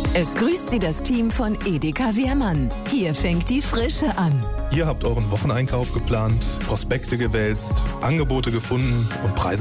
Es grüßt Sie das Team von Edeka Wehrmann. Hier fängt die Frische an. Ihr habt euren Wocheneinkauf geplant, Prospekte gewälzt, Angebote gefunden und Preise